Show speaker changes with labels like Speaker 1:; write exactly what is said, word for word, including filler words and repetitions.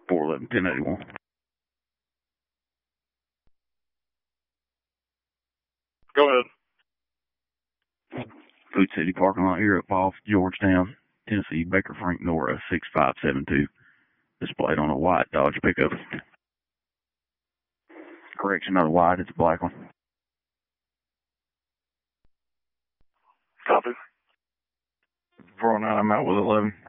Speaker 1: four eleven, ten eighty-one.
Speaker 2: Go ahead.
Speaker 1: Food City parking lot here at Off Georgetown, Tennessee, Baker Frank Nora six five seven two. Displayed on a white Dodge pickup. Correction, not a white, it's a black one.
Speaker 2: Copy.
Speaker 1: four oh nine, I'm out with eleven.